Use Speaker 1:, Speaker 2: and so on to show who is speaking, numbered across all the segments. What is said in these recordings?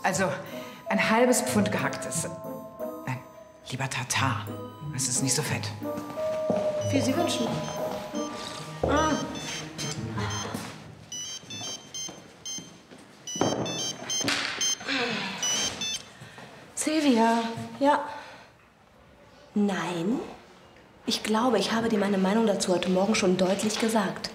Speaker 1: Also ein halbes Pfund gehacktes. Nein, lieber Tatar. Es ist nicht so fett.
Speaker 2: Wie Sie wünschen. Ah. Silvia, ja. Nein. Ich glaube, ich habe dir meine Meinung dazu heute Morgen schon deutlich gesagt.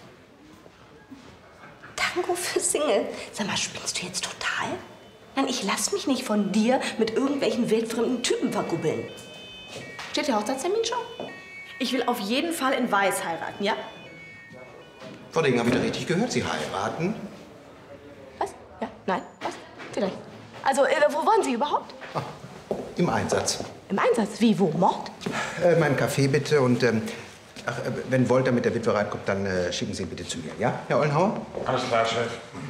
Speaker 2: Tango für Single? Sag mal, spinnst du jetzt total? Nein, ich lass mich nicht von dir mit irgendwelchen wildfremden Typen verkuppeln. Steht der Hochzeitstermin schon? Ich will auf jeden Fall in Weiß heiraten, ja?
Speaker 3: Frau Degen, habe ich da richtig gehört? Sie heiraten?
Speaker 2: Was? Ja? Nein? Was? Vielleicht. Also, wo wollen Sie überhaupt?
Speaker 3: Ah, im Einsatz.
Speaker 2: Im Einsatz? Wie, wo? Mord?
Speaker 3: Mein Kaffee bitte und wenn Wolter mit der Witwe reinkommt, dann schicken Sie ihn bitte zu mir, ja, Herr Ollenhauer?
Speaker 4: Alles klar, Chef.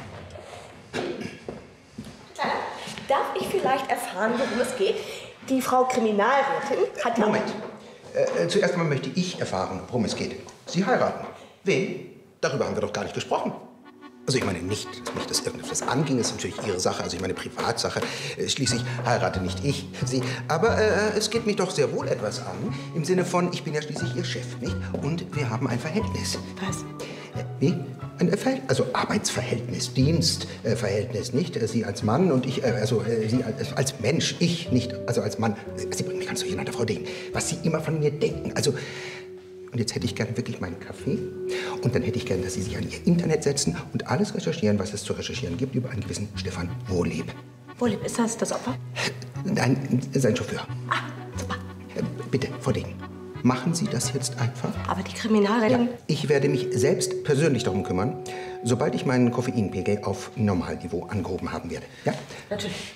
Speaker 2: Darf ich vielleicht erfahren, worum es geht? Die Frau Kriminalrätin hat ja...
Speaker 3: Moment. Zuerst einmal möchte ich erfahren, worum es geht. Sie heiraten. Wen? Darüber haben wir doch gar nicht gesprochen. Also ich meine nicht, dass mich das irgendetwas anging, ist natürlich Ihre Sache, also ich meine Privatsache. Schließlich heirate nicht ich Sie. Aber es geht mich doch sehr wohl etwas an, im Sinne von, ich bin ja schließlich Ihr Chef, nicht? Und wir haben ein Verhältnis.
Speaker 2: Was?
Speaker 3: Wie? Ein Verhältnis, also Arbeitsverhältnis, Dienstverhältnis, nicht? Sie als Mann und ich, Sie als Mensch, ich nicht, also als Mann. Sie bringen mich ganz durcheinander, Frau Degen. Was Sie immer von mir denken, also... Und jetzt hätte ich gerne wirklich meinen Kaffee. Und dann hätte ich gerne, dass Sie sich an Ihr Internet setzen und alles recherchieren, was es zu recherchieren gibt über einen gewissen Stefan Wohleb.
Speaker 2: Wohleb, ist das Opfer?
Speaker 3: Nein, sein Chauffeur.
Speaker 2: Ah, super.
Speaker 3: Bitte, Frau Degen, machen Sie das jetzt einfach.
Speaker 2: Aber die Kriminalrätin...
Speaker 3: Ja, ich werde mich selbst persönlich darum kümmern, sobald ich meinen Koffeinpegel auf Normalniveau angehoben haben werde. Ja?
Speaker 2: Natürlich.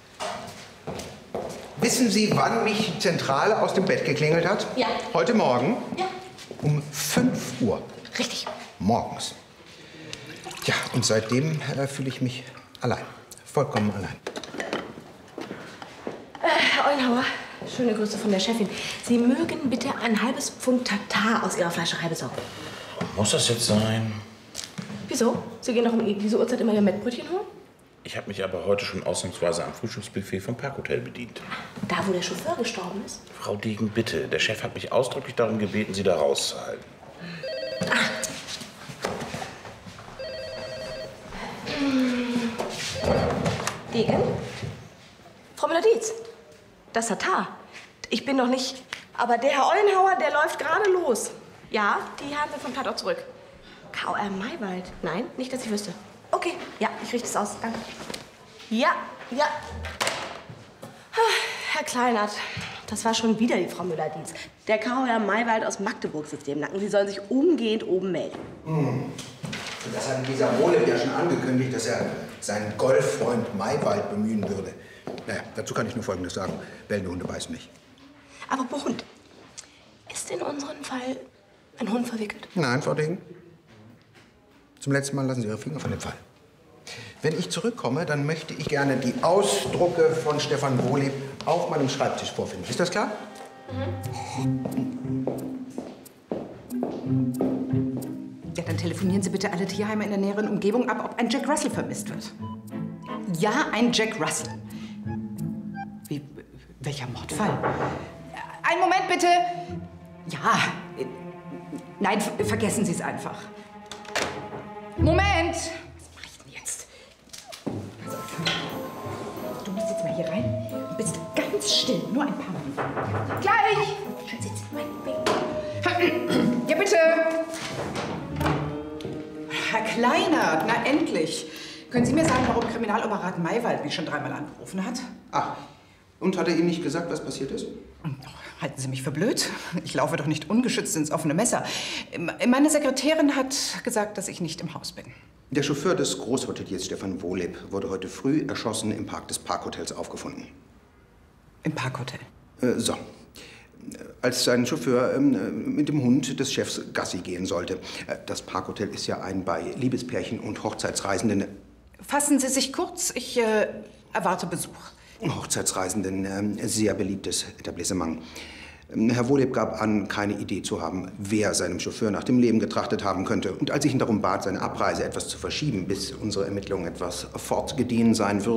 Speaker 3: Wissen Sie, wann mich die Zentrale aus dem Bett geklingelt hat?
Speaker 2: Ja.
Speaker 3: Heute Morgen?
Speaker 2: Ja.
Speaker 3: Um 5 Uhr.
Speaker 2: Richtig.
Speaker 3: Morgens. Ja, und seitdem fühle ich mich allein. Vollkommen allein.
Speaker 2: Herr Ollenhauer, schöne Grüße von der Chefin. Sie mögen bitte ein halbes Pfund Tatar aus Ihrer Fleischerei besorgen.
Speaker 4: Muss das jetzt sein?
Speaker 2: Wieso? Sie gehen doch um diese Uhrzeit immer Ihr Mettbrötchen holen?
Speaker 4: Ich habe mich aber heute schon ausnahmsweise am Frühstücksbuffet vom Parkhotel bedient.
Speaker 2: Da, wo der Chauffeur gestorben ist?
Speaker 4: Frau Degen, bitte. Der Chef hat mich ausdrücklich darum gebeten, Sie da rauszuhalten.
Speaker 2: Ah. Degen? Frau Müller-Dietz, das Tatar. Ich bin noch nicht... Aber der Herr Ollenhauer, der läuft gerade los. Ja, die Herren sind vom Tatort zurück. KR Maywald? Nein, nicht, dass ich wüsste. Okay, ja, ich richte es aus. Danke. Ja, ja. Herr Kleinert, das war schon wieder die Frau Müller-Dietz. Der KR Maywald aus Magdeburg sitzt im Nacken. Sie sollen sich umgehend oben melden.
Speaker 3: Das hat dieser Wohleb ja schon angekündigt, dass er seinen Golffreund Maywald bemühen würde. Naja, dazu kann ich nur Folgendes sagen. Bellende Hunde beißen nicht.
Speaker 2: Aber Hund. Ist in unserem Fall ein Hund verwickelt?
Speaker 3: Nein, Frau Degen. Zum letzten Mal lassen Sie Ihre Finger von dem Fall. Wenn ich zurückkomme, dann möchte ich gerne die Ausdrucke von Stefan Wohleb auf meinem Schreibtisch vorfinden. Ist das klar?
Speaker 1: Ja, dann telefonieren Sie bitte alle Tierheime in der näheren Umgebung ab, ob ein Jack Russell vermisst wird. Ja, ein Jack Russell. Wie, welcher Mordfall? Einen Moment bitte. Ja. Nein, vergessen Sie es einfach. Moment! Was mache ich denn jetzt? Also, du gehst jetzt mal hier rein und bist ganz still. Nur ein paar Minuten. Gleich! Sitz, ja, bitte! Herr Kleinert, na endlich. Können Sie mir sagen, warum Kriminaloberrat Maywald mich schon 3-mal angerufen hat?
Speaker 3: Ach, und hat er Ihnen nicht gesagt, was passiert ist?
Speaker 1: Halten Sie mich für blöd? Ich laufe doch nicht ungeschützt ins offene Messer. Meine Sekretärin hat gesagt, dass ich nicht im Haus bin.
Speaker 3: Der Chauffeur des Großhoteliers Stefan Wohleb wurde heute früh erschossen im Park des Parkhotels aufgefunden.
Speaker 1: Im Parkhotel?
Speaker 3: So. Als sein Chauffeur mit dem Hund des Chefs Gassi gehen sollte. Das Parkhotel ist ja ein bei Liebespärchen und Hochzeitsreisenden...
Speaker 1: Fassen Sie sich kurz, ich erwarte Besuch.
Speaker 3: Hochzeitsreisenden sehr beliebtes Etablissement. Herr Wohleb gab an, keine Idee zu haben, wer seinem Chauffeur nach dem Leben getrachtet haben könnte. Und als ich ihn darum bat, seine Abreise etwas zu verschieben, bis unsere Ermittlungen etwas fortgedient sein würden,